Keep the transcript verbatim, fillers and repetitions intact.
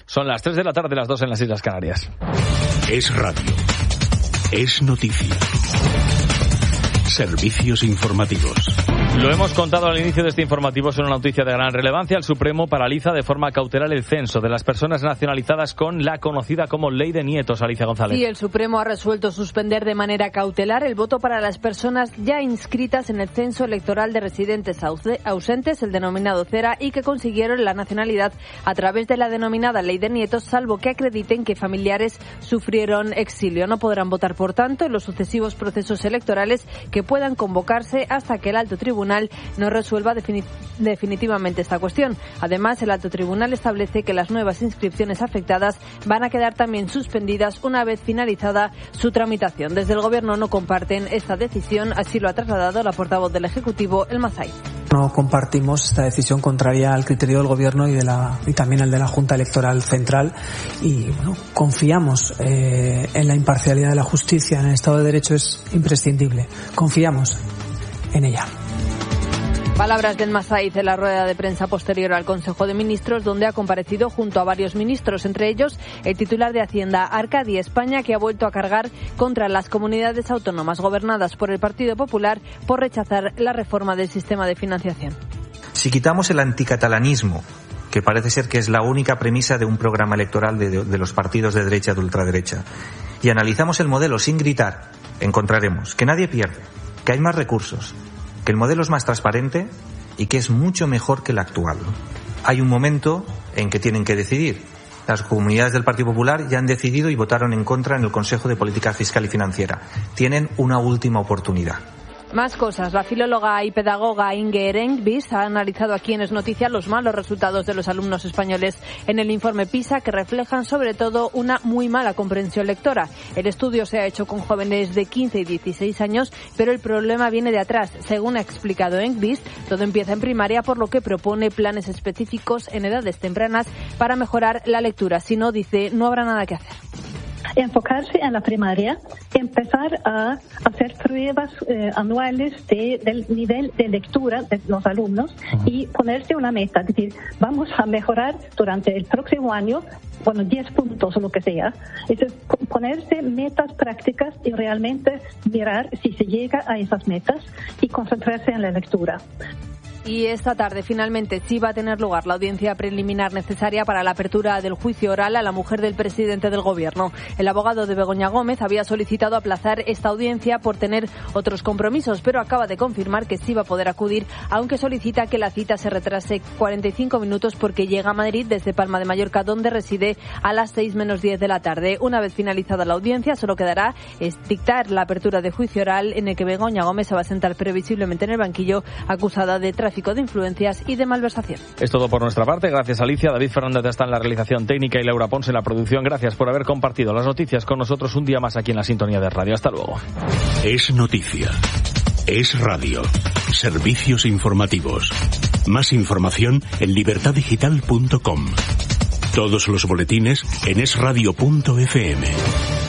Son las tres de la tarde, las dos en las Islas Canarias. Es radio. Es noticia. Servicios informativos. Lo hemos contado al inicio de este informativo, es una noticia de gran relevancia. El Supremo paraliza de forma cautelar el censo de las personas nacionalizadas con la conocida como Ley de Nietos. Alicia González. Sí, el Supremo ha resuelto suspender de manera cautelar el voto para las personas ya inscritas en el censo electoral de residentes ausentes, el denominado CERA, y que consiguieron la nacionalidad a través de la denominada Ley de Nietos, salvo que acrediten que familiares sufrieron exilio. No podrán votar, por tanto, en los sucesivos procesos electorales que puedan convocarse hasta que el alto tribunal no resuelva defini- definitivamente esta cuestión. Además, el alto tribunal establece que las nuevas inscripciones afectadas van a quedar también suspendidas una vez finalizada su tramitación. Desde el Gobierno no comparten esta decisión, así lo ha trasladado la portavoz del Ejecutivo, Elma Saiz. No compartimos esta decisión contraria al criterio del Gobierno y, de la, y también al de la Junta Electoral Central, y bueno, confiamos eh, en la imparcialidad de la justicia. En el Estado de Derecho es imprescindible. Confiamos en ella. Palabras de Elma Saiz en la rueda de prensa posterior al Consejo de Ministros, donde ha comparecido junto a varios ministros, entre ellos el titular de Hacienda, Arcadi España, que ha vuelto a cargar contra las comunidades autónomas gobernadas por el Partido Popular por rechazar la reforma del sistema de financiación. Si quitamos el anticatalanismo, que parece ser que es la única premisa de un programa electoral de, de, de los partidos de derecha y de ultraderecha, y analizamos el modelo sin gritar, encontraremos que nadie pierde, que hay más recursos, que el modelo es más transparente y que es mucho mejor que el actual. Hay un momento en que tienen que decidir. Las comunidades del Partido Popular ya han decidido y votaron en contra en el Consejo de Política Fiscal y Financiera. Tienen una última oportunidad. Más cosas. La filóloga y pedagoga Inge Engbis ha analizado aquí en Es Noticia los malos resultados de los alumnos españoles en el informe PISA, que reflejan sobre todo una muy mala comprensión lectora. El estudio se ha hecho con jóvenes de quince y dieciséis años, pero el problema viene de atrás. Según ha explicado Engbis, todo empieza en primaria, por lo que propone planes específicos en edades tempranas para mejorar la lectura. Si no, dice, no habrá nada que hacer. Enfocarse en la primaria, empezar a hacer pruebas eh, anuales de, del nivel de lectura de los alumnos y ponerse una meta, es decir, vamos a mejorar durante el próximo año, bueno, diez puntos o lo que sea. Es decir, ponerse metas prácticas y realmente mirar si se llega a esas metas y concentrarse en la lectura. Y esta tarde finalmente sí va a tener lugar la audiencia preliminar necesaria para la apertura del juicio oral a la mujer del presidente del Gobierno. El abogado de Begoña Gómez había solicitado aplazar esta audiencia por tener otros compromisos, pero acaba de confirmar que sí va a poder acudir, aunque solicita que la cita se retrase cuarenta y cinco minutos porque llega a Madrid desde Palma de Mallorca, donde reside, a las seis menos diez de la tarde. Una vez finalizada la audiencia, solo quedará dictar la apertura de juicio oral, en el que Begoña Gómez se va a sentar previsiblemente en el banquillo, acusada de tráfico de influencias y de malversación. Es todo por nuestra parte. Gracias, Alicia. David Fernández está en la realización técnica y Laura Pons en la producción. Gracias por haber compartido las noticias con nosotros un día más aquí en la sintonía de radio. Hasta luego. Es noticia. Es radio. Servicios informativos. Más información en libertad digital punto com. Todos los boletines en es radio punto efe eme.